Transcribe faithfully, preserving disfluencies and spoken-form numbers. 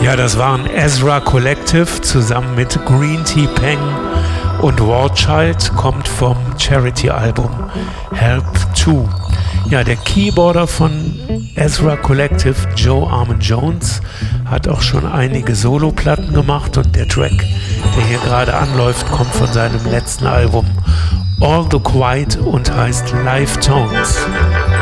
Ja, das waren Ezra Collective zusammen mit Green Tea Peng und Warchild, kommt vom Charity-Album Help two. Ja, der Keyboarder von Ezra Collective, Joe Armon-Jones, hat auch schon einige Soloplatten gemacht und der Track, der hier gerade anläuft, kommt von seinem letzten Album All the Quiet und heißt Live Tones.